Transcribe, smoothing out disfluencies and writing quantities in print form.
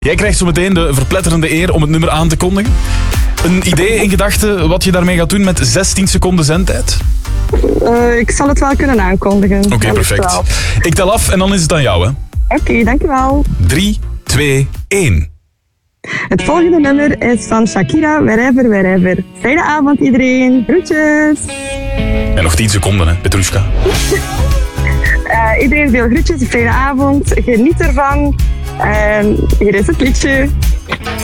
Jij krijgt zo meteen de verpletterende eer om het nummer aan te kondigen. Een idee in gedachten wat je daarmee gaat doen met 16 seconden zendtijd? Ik zal het wel kunnen aankondigen. Oké, perfect. Ik tel af en dan is het aan jou, hè? Oké, dankjewel. 3, 2, 1. Het volgende nummer is van Shakira, Wherever, Wherever. Fijne avond iedereen. Groetjes. En nog 10 seconden, hè, Petrushka. Iedereen veel groetjes, fijne avond. Geniet ervan. En hier is het liedje.